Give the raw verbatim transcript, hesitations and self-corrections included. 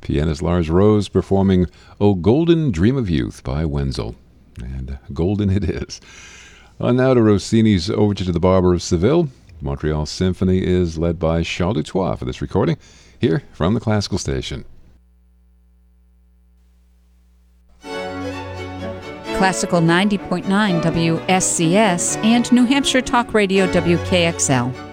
Pianist Lars Rose performing O Golden Dream of Youth by Wenzel. And golden it is. On now to Rossini's Overture to the Barber of Seville. Montreal Symphony is led by Charles Dutoit for this recording, here from the Classical Station. Classical ninety point nine W S C S and New Hampshire Talk Radio W K X L.